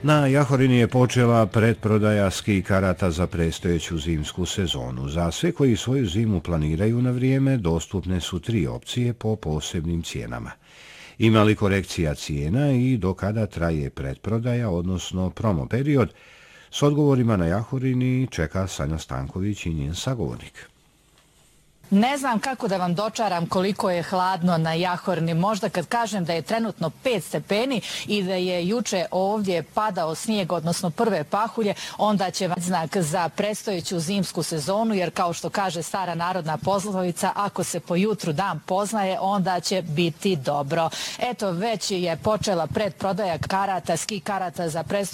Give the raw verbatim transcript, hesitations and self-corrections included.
Na Jahorini je počela pretprodaja ski karata za predstojeću zimsku sezonu. Za sve koji svoju zimu planiraju na vrijeme, dostupne su tri opcije po posebnim cijenama. Ima li korekcija cijena i do kada traje pretprodaja, odnosno promo period? S odgovorima na Jahorini čeka Sanja Stanković i njen sagovornik. Ne znam kako da vam dočaram koliko je hladno na Jahorini. Možda kad kažem da je trenutno pet stepeni i da je juče ovdje padao snijeg, odnosno prve pahulje, onda će vam znak za predstojeću zimsku sezonu, jer kao što kaže stara narodna poslovica, ako se po jutru dan poznaje, onda će biti dobro. Eto, već je počela predprodaja karata, ski karata za predstojeću